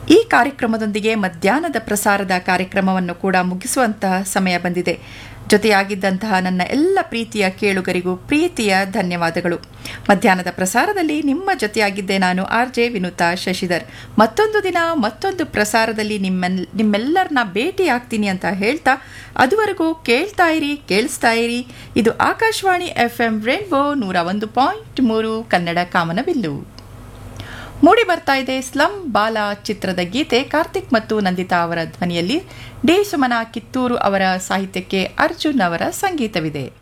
ಈ ಕಾರ್ಯಕ್ರಮದೊಂದಿಗೆ ಮಧ್ಯಾಹ್ನದ ಪ್ರಸಾರದ ಕಾರ್ಯಕ್ರಮವನ್ನು ಕೂಡ ಮುಗಿಸುವಂತಹ ಸಮಯ ಬಂದಿದೆ. ಜೊತೆಯಾಗಿದ್ದಂತಹ ನನ್ನ ಎಲ್ಲ ಪ್ರೀತಿಯ ಕೇಳುಗರಿಗೂ ಪ್ರೀತಿಯ ಧನ್ಯವಾದಗಳು. ಮಧ್ಯಾಹ್ನದ ಪ್ರಸಾರದಲ್ಲಿ ನಿಮ್ಮ ಜೊತೆಯಾಗಿದ್ದೆ ನಾನು RJ ವಿನುತಾ ಶಶಿಧರ್. ಮತ್ತೊಂದು ದಿನ ಮತ್ತೊಂದು ಪ್ರಸಾರದಲ್ಲಿ ನಿಮ್ಮೆಲ್ಲರನ್ನ ಭೇಟಿಯಾಗ್ತೀನಿ ಅಂತ ಹೇಳ್ತಾ ಅದುವರೆಗೂ ಕೇಳಿಸ್ತಾ ಇರಿ. ಇದು ಆಕಾಶವಾಣಿ FM ರೇನ್ಬೋ 101.3 ಕನ್ನಡ ಕಾಮನಬಿಲ್ಲು. ಮೂಡಿ ಬರ್ತಾ ಇದೆ ಸ್ಲಂ ಬಾಲ ಚಿತ್ರದ ಗೀತೆ. ಕಾರ್ತಿಕ್ ಮತ್ತು ನಂದಿತಾ ಅವರ ಧ್ವನಿಯಲ್ಲಿ ಡಿ ಸುಮನ ಕಿತ್ತೂರು ಅವರ ಸಾಹಿತ್ಯಕ್ಕೆ ಅರ್ಜುನ್ ಅವರ ಸಂಗೀತವಿದೆ.